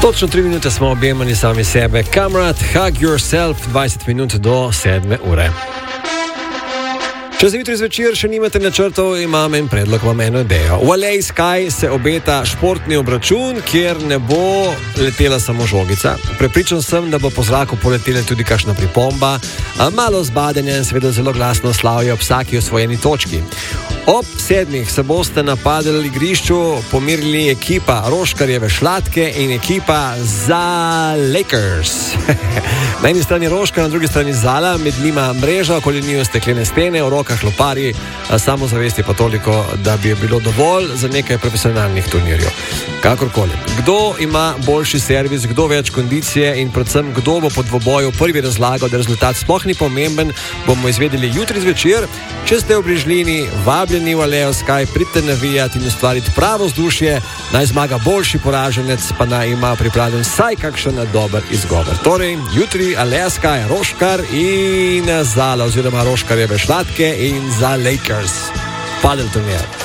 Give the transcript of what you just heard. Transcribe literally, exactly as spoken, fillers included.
Točno tri minute smo objemani sami sebe. Kamrat, hug yourself, dvajset minut do sedme ure. Če za jutri zvečer še nimate načrtov, imam en predlog, imam eno idejo. V L A Sky se obeta športni obračun, kjer ne bo letela samo žogica. Prepričan sem, da bo po zraku poletela tudi kakšna pripomba, malo zbadenja in seveda zelo glasno slavje ob vsaki osvojeni točki. Ob sedmih se boste na padel igrišču pomirili ekipa Roškarjeve Šlatke in ekipa za Lakers. Na eni strani Roška, na drugi strani Zala, med njima mreža, okoli njiju steklene stene, v rokah lopari, samozavesti pa toliko, da bi je bilo dovolj za nekaj profesionalnih turnirjev. Kakorkoli. Kdo ima boljši servis, kdo več kondicije in predvsem kdo bo po dvoboju prvi razlagal, da rezultat sploh ni pomemben, bomo izvedeli jutri zvečer. Če ste v bližini, vabljeni v L A Sky, pridite navijati in ustvariti pravo vzdušje, naj zmaga boljši poraženec, pa naj ima pripravljen vsaj kakšen dober izgovor. Torej, jutri L A Sky, Roškar in Zala oziroma Roškarjeve Šlatke in za Lakers. Padel turnir.